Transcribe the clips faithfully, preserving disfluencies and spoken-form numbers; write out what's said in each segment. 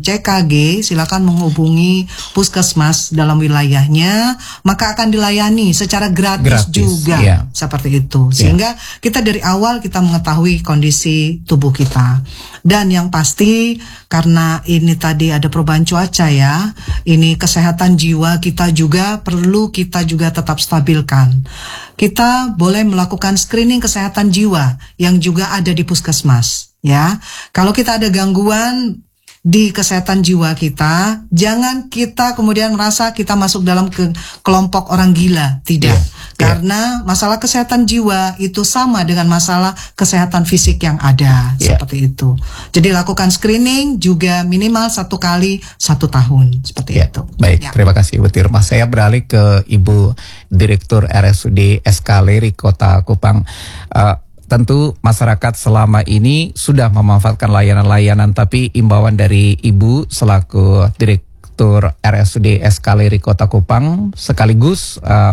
cek K G, silakan menghubungi puskesmas dalam wilayahnya, maka akan dilayani secara gratis, gratis juga, yeah. seperti itu. Sehingga yeah. kita dari awal kita mengetahui kondisi tubuh kita. Dan yang pasti karena ini tadi ada perubahan cuaca ya, ini kesehatan jiwa kita juga perlu kita juga tetap stabilkan. Kita boleh melakukan screening kesehatan jiwa yang juga ada di puskesmas ya. Kalau kita ada gangguan di kesehatan jiwa kita, jangan kita kemudian merasa kita masuk dalam ke kelompok orang gila, tidak. Yeah. Karena masalah kesehatan jiwa itu sama dengan masalah kesehatan fisik yang ada, yeah. seperti itu. Jadi lakukan screening juga minimal satu kali satu tahun, seperti yeah. itu. Baik, ya. Terima kasih Ibu Tirma. Saya beralih ke Ibu Direktur R S U D S K Lirik Kota Kupang. Uh, Tentu masyarakat selama ini sudah memanfaatkan layanan-layanan, tapi imbauan dari Ibu selaku Direktur R S U D S K Lirik Kota Kupang sekaligus uh,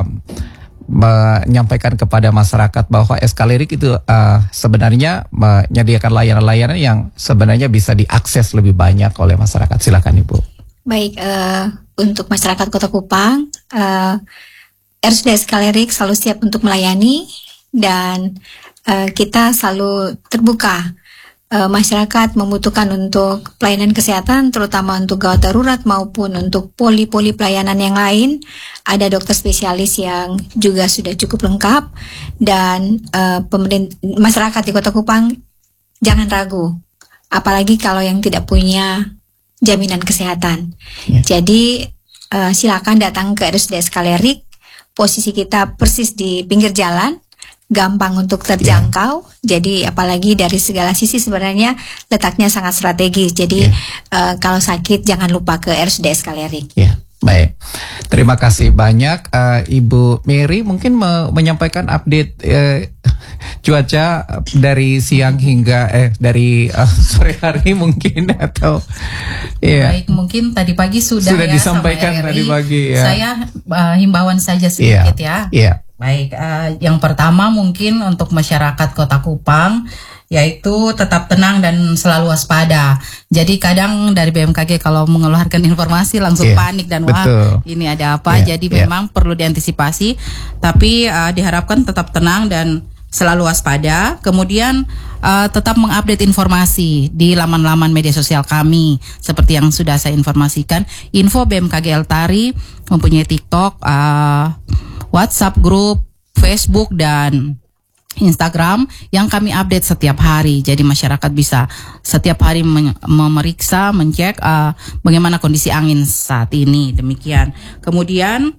menyampaikan kepada masyarakat bahwa S K Lirik itu uh, sebenarnya menyediakan layanan-layanan yang sebenarnya bisa diakses lebih banyak oleh masyarakat. Silakan Ibu. Baik, uh, untuk masyarakat Kota Kupang, uh, R S U D S K Lirik selalu siap untuk melayani dan Uh, kita selalu terbuka. Uh, masyarakat membutuhkan untuk pelayanan kesehatan, terutama untuk gawat darurat maupun untuk poli-poli pelayanan yang lain. Ada dokter spesialis yang juga sudah cukup lengkap, dan uh, pemerintah, masyarakat di Kota Kupang jangan ragu, apalagi kalau yang tidak punya jaminan kesehatan. Yeah. Jadi uh, silakan datang ke R S U D S K Lirik. Posisi kita persis di pinggir jalan, gampang untuk terjangkau, yeah. jadi apalagi dari segala sisi sebenarnya letaknya sangat strategis. Jadi yeah. uh, kalau sakit jangan lupa ke R S U D S K Lirik. Yeah. Baik, terima kasih banyak uh, Ibu Mary. Mungkin me menyampaikan update uh, cuaca dari siang hingga eh dari uh, sore hari mungkin atau ya. Baik, mungkin tadi pagi sudah, sudah ya, disampaikan sama R R I. Tadi pagi ya. Saya uh, himbauan saja sedikit yeah. ya. Yeah. Baik, uh, yang pertama mungkin untuk masyarakat Kota Kupang, yaitu tetap tenang dan selalu waspada. Jadi kadang dari B M K G kalau mengeluarkan informasi langsung yeah, panik dan wah betul. Ini ada apa. Yeah, Jadi yeah. memang perlu diantisipasi. Tapi uh, diharapkan tetap tenang dan selalu waspada. Kemudian uh, tetap mengupdate informasi di laman-laman media sosial kami. Seperti yang sudah saya informasikan, info B M K G Eltari mempunyai TikTok, uh, WhatsApp grup, Facebook dan Instagram yang kami update setiap hari. Jadi masyarakat bisa setiap hari memeriksa, mencek uh, bagaimana kondisi angin saat ini. Demikian. Kemudian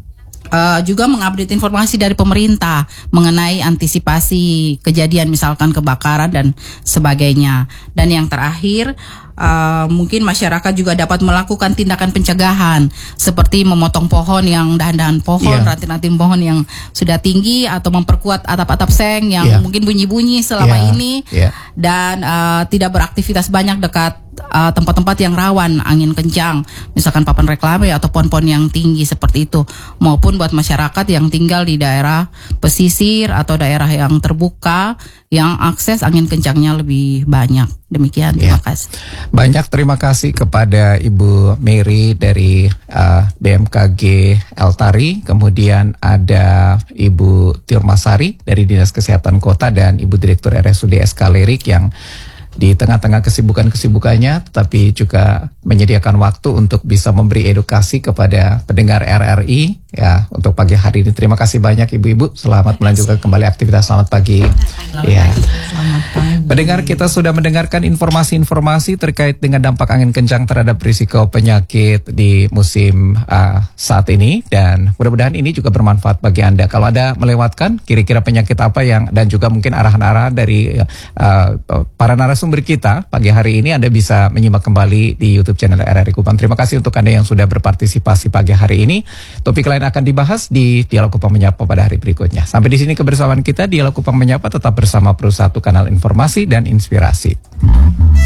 uh, juga mengupdate informasi dari pemerintah mengenai antisipasi kejadian misalkan kebakaran dan sebagainya. Dan yang terakhir, Uh, mungkin masyarakat juga dapat melakukan tindakan pencegahan seperti memotong pohon yang dahan-dahan pohon, yeah. ranting-ranting pohon yang sudah tinggi, atau memperkuat atap-atap seng yang yeah. mungkin bunyi-bunyi selama yeah. ini yeah. dan uh, tidak beraktivitas banyak dekat uh, tempat-tempat yang rawan angin kencang, misalkan papan reklame atau pohon-pohon yang tinggi seperti itu, maupun buat masyarakat yang tinggal di daerah pesisir atau daerah yang terbuka yang akses angin kencangnya lebih banyak. Demikian, terima yeah. kasih. Banyak terima kasih kepada Ibu Mary dari uh, B M K G Eltari, kemudian ada Ibu Tirmasari dari Dinas Kesehatan Kota, dan Ibu Direktur R S U D S K Lirik yang di tengah-tengah kesibukan-kesibukannya tetapi juga menyediakan waktu untuk bisa memberi edukasi kepada pendengar R R I ya untuk pagi hari ini. Terima kasih banyak Ibu-ibu. Selamat melanjutkan kembali aktivitas. Selamat pagi. Selamat ya. Pagi. Selamat pagi. Pendengar, kita sudah mendengarkan informasi-informasi terkait dengan dampak angin kencang terhadap risiko penyakit di musim uh, saat ini, dan mudah-mudahan ini juga bermanfaat bagi Anda. Kalau Anda melewatkan kira-kira penyakit apa yang, dan juga mungkin arahan-arahan dari uh, para narasumber kita pagi hari ini, Anda bisa menyimak kembali di YouTube channel R R I Kupang. Terima kasih untuk Anda yang sudah berpartisipasi pagi hari ini. Topik lain akan dibahas di Dialog Kupang Menyapa pada hari berikutnya. Sampai di sini kebersamaan kita. Dialog Kupang Menyapa tetap bersama Pro satu, kanal informasi dan inspirasi.